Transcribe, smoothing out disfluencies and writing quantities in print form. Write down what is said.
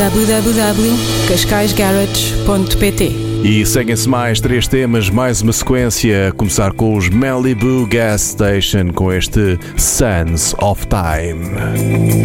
www.cascaisgarage.pt. E seguem-se mais 3 temas, mais uma sequência, a começar com os Malibu Gas Station, com este Sands of Time.